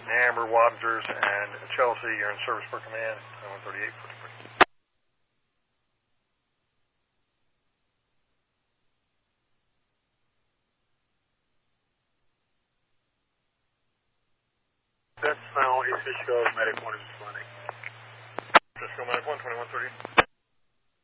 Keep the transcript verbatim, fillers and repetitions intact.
Amber, Wadsworth, and Chelsea, you're in service for command, one thirty-eight. That's final, East Fishkill, medic one is running. Fishkill, medic one, twenty-one thirty.